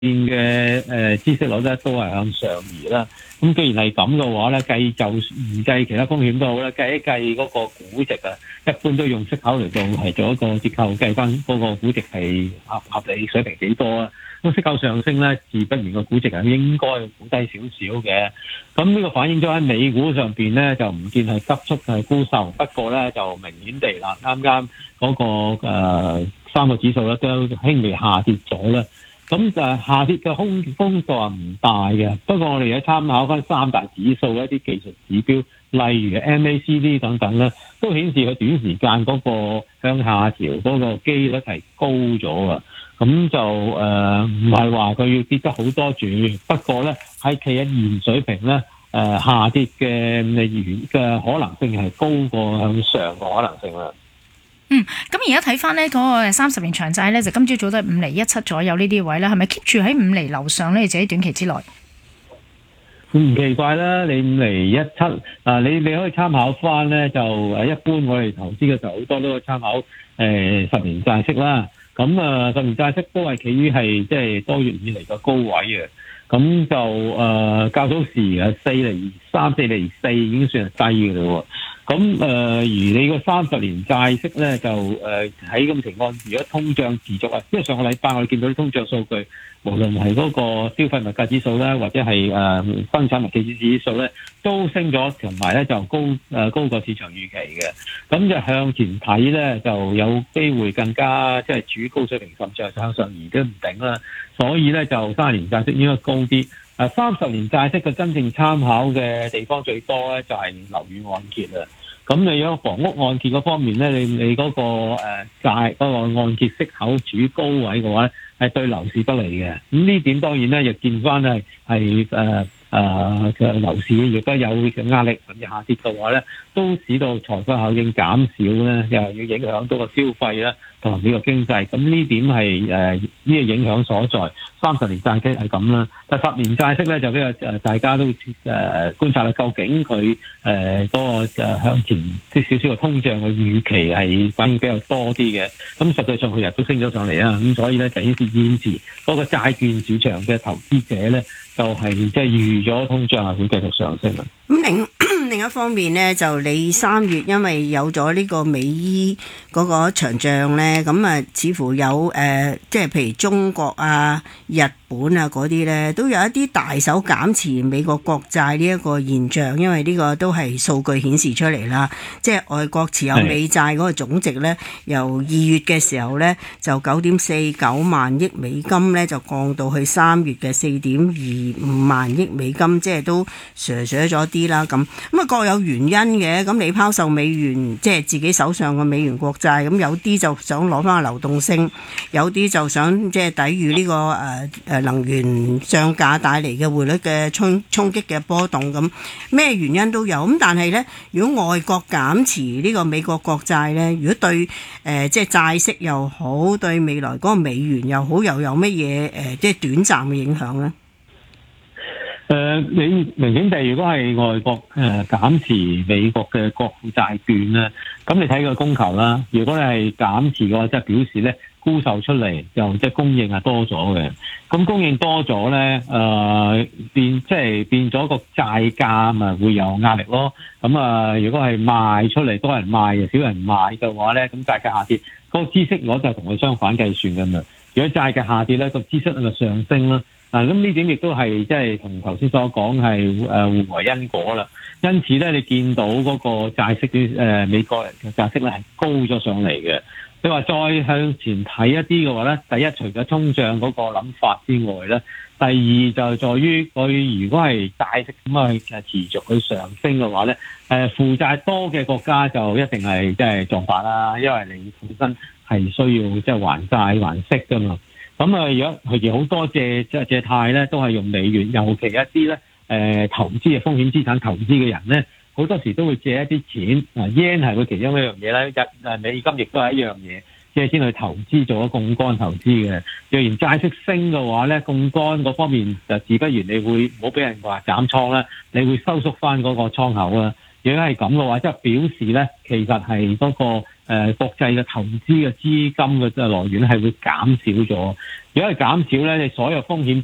嘅孳息率咧都係向上移啦。咁既然係咁嘅話咧，計其他風險都好啦，計一計嗰個估值啊，一般都用息口嚟到係做一個折扣，計翻嗰個估值係合理水平幾多啊？咁息口上升咧，自不然個估值係應該估低少少嘅。咁呢個反映咗喺美股上邊咧，就唔見係急速係沽售，不過咧就明顯地啦，啱啱嗰個3個指數咧都輕微下跌咗啦。咁下跌嘅幅度唔大嘅，不過我哋而家參考翻三大指數一啲技術指標，例如 MACD 等等咧，都顯示佢短時間嗰個向下調嗰個機率係高咗啊！咁就唔係話佢要跌得好多住，不過咧喺企喺現水平咧，下跌嘅可能性係高過向上嘅可能性啦。 咁而家睇翻呢嗰個30年長債咧，就今朝早都係5.17厘左右呢啲位啦，係咪 keep 住喺5厘樓上咧？自己短期之內唔奇怪啦，你5.17厘，你可以參考翻咧，就一般我哋投資嘅時候好多都參考10年債息啦。咁10年債息都係企於係即係多月以嚟嘅高位嘅。咁就較早時4.3、4.4已經算係低嘅嘞喎。咁而你個30年債息咧就喺咁情況，如果通脹持續啊，因為上個禮拜我哋見到啲通脹數據，無論係嗰個消費物價指數咧，或者係生產物價指數咧，都升咗，同埋咧就高過市場預期嘅。咁就向前睇咧，就有機會更加即係處於高水平，甚至係向上移都唔定啦。所以咧就30年債息應該高啲。30年債息嘅真正參考嘅地方最多咧就係樓宇按揭啦。咁你有房屋按揭嗰方面咧，你嗰個債嗰個按揭息口處於高位嘅話咧，係對樓市不利嘅。咁呢點當然咧，亦見翻係嘅樓市亦都有壓力，甚至下跌嘅話咧，都使到財富效應減少咧，又要影響到個消費啦，同埋呢個經濟。咁呢點係呢個影響所在。30年債息係咁啦，但10年債息咧就比較大家都觀察啦，究竟佢嗰個向前即少少嘅通脹嘅預期係反應比較多啲嘅。咁實際上佢日都升咗上嚟啦，咁所以咧就顯示現時嗰個債券市場嘅投資者咧就係即係預咗通脹係會繼續上升啦。 咁另一方面呢，就你3月因為有咗呢個美伊嗰個長帳呢，咁似乎有即係譬如中國啊、日本啊嗰啲呢，都有一啲大手減持美國國債呢一個現象，因為呢個都係數據顯示出嚟啦。即係外國持有美債嗰個總值呢，由2月嘅時候呢，就9.49萬億美金呢，就降到去3月嘅4.25萬億美金，即係都削咗啲啦。咁各有原因嘅。咁你拋售美元，即係自己手上嘅美元國債，咁有啲就想攞翻個流動性，有啲就想即係抵禦呢個能源漲價帶嚟嘅匯率嘅衝擊嘅波動，咁咩原因都有。咁但係呢，如果外國減持呢個美國國債呢，如果對即係債息又好，對未來嗰個美元又好，又有乜嘢即係短暫嘅影響呢？ 你明顯地，如果係外國減持美國嘅國庫債券咧，咁你睇個供求啦。如果你係減持嘅話，即係表示咧沽售出嚟，就即係供應係多咗嘅。咁供應多咗咧，變咗個債價咪會有壓力咯。咁如果係賣出嚟多人賣，少人買嘅話咧，咁債價下跌，嗰個孳息率就同佢相反計算㗎嘛。如果債價下跌咧，個孳息率就上升啦。咁呢點亦都係即係同頭先所講係互為因果啦。因此咧，你見到嗰個債息美國嘅債息咧係高咗上嚟嘅。你話再向前睇一啲嘅話咧，第一除咗通脹嗰個諗法之外咧，第二就在於佢如果係債息咁持續去上升嘅話咧，負債多嘅國家就一定係即係撞法啦，因為你本身係需要即係還債還息㗎嘛。咁如果佢哋好多借貸咧，都係用美元，尤其一啲咧投資嘅風險資產投資嘅人咧，好多時都會借一啲錢，yen 係佢其中一樣嘢啦，美金亦都係一樣嘢，借錢去投資做咗槓桿投資嘅。若然債息升嘅話咧，槓桿嗰方面就自不然你會唔好俾人話斬倉啦，你會收縮翻嗰個倉口啦。如果係咁嘅話，即係表示咧，其實係嗰個國際嘅投資嘅資金嘅來源係會減少咗。如果係減少咧，你所有風險